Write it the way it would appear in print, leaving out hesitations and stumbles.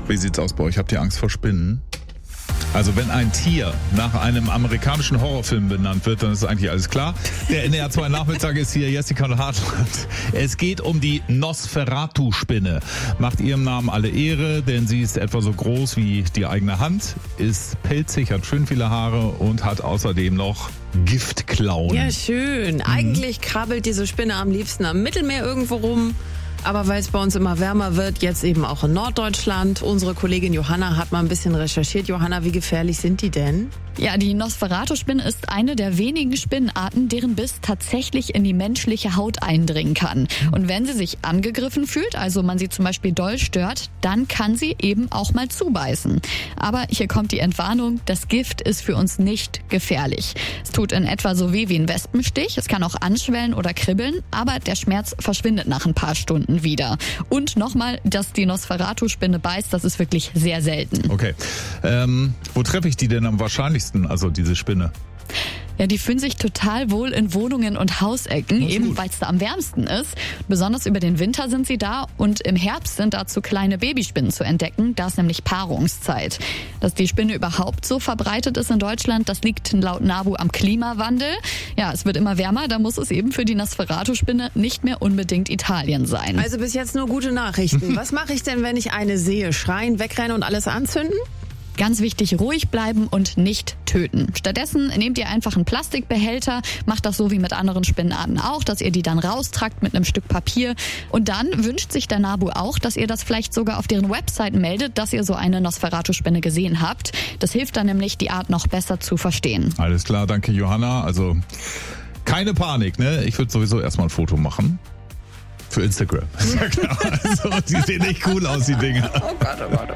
Wie sieht's aus bei euch? Habt ihr Angst vor Spinnen? Also wenn ein Tier nach einem amerikanischen Horrorfilm benannt wird, dann ist eigentlich alles klar. Der NDR 2 Nachmittag ist hier, Jessica und Hartland. Es geht um die Nosferatu-Spinne. Macht ihrem Namen alle Ehre, denn sie ist etwa so groß wie die eigene Hand, ist pelzig, hat schön viele Haare und hat außerdem noch Giftklauen. Ja, schön. Eigentlich krabbelt diese Spinne am liebsten am Mittelmeer irgendwo rum. Aber weil es bei uns immer wärmer wird, jetzt eben auch in Norddeutschland. Unsere Kollegin Johanna hat mal ein bisschen recherchiert. Johanna, wie gefährlich sind die denn? Ja, die Nosferatu-Spinne ist eine der wenigen Spinnenarten, deren Biss tatsächlich in die menschliche Haut eindringen kann. Und wenn sie sich angegriffen fühlt, also man sie zum Beispiel doll stört, dann kann sie eben auch mal zubeißen. Aber hier kommt die Entwarnung, das Gift ist für uns nicht gefährlich. Es tut in etwa so weh wie ein Wespenstich, es kann auch anschwellen oder kribbeln, aber der Schmerz verschwindet nach ein paar Stunden wieder. Und nochmal, dass die Nosferatu-Spinne beißt, das ist wirklich sehr selten. Okay, wo treffe ich die denn am wahrscheinlichsten? Also diese Spinne. Ja, die fühlen sich total wohl in Wohnungen und Hausecken, eben weil es da am wärmsten ist. Besonders über den Winter sind sie da und im Herbst sind dazu kleine Babyspinnen zu entdecken. Da ist nämlich Paarungszeit. Dass die Spinne überhaupt so verbreitet ist in Deutschland, das liegt laut NABU am Klimawandel. Ja, es wird immer wärmer, da muss es eben für die Nosferatu-Spinne nicht mehr unbedingt Italien sein. Also bis jetzt nur gute Nachrichten. Was mache ich denn, wenn ich eine sehe? Schreien, wegrennen und alles anzünden? Ganz wichtig, ruhig bleiben und nicht töten. Stattdessen nehmt ihr einfach einen Plastikbehälter, macht das so wie mit anderen Spinnenarten auch, dass ihr die dann raustragt mit einem Stück Papier. Und dann wünscht sich der NABU auch, dass ihr das vielleicht sogar auf deren Website meldet, dass ihr so eine Nosferatu-Spinne gesehen habt. Das hilft dann nämlich, die Art noch besser zu verstehen. Alles klar, danke Johanna. Also keine Panik, ne? Ich würde sowieso erstmal ein Foto machen. Für Instagram. Ja klar. Also, die sehen echt cool aus, die Dinger. Oh Gott, oh Gott, oh Gott.